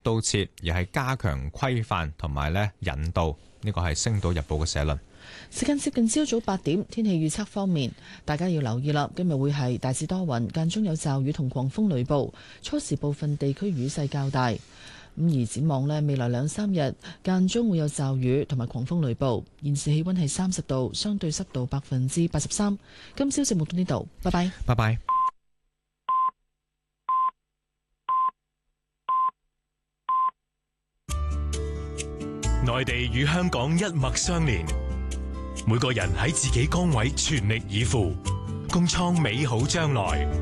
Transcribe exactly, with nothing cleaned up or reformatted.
刀切，而係加強規範同埋咧引導。呢個係《星島日報》嘅社論。 時間接近朝早八點，天氣預測方面，大家要留意啦。今日會係大致多雲，間中有驟雨同狂風雷暴，初時部分地區雨勢較大。咁而展望呢，未來兩三日間中會有驟雨同埋狂風雷暴。現時氣溫係三十度，相對濕度百分之八十三。今朝節目到呢度，拜拜。 拜拜。 內地與香港一脈相連，每個人喺自己崗位全力以赴，共創美好將來。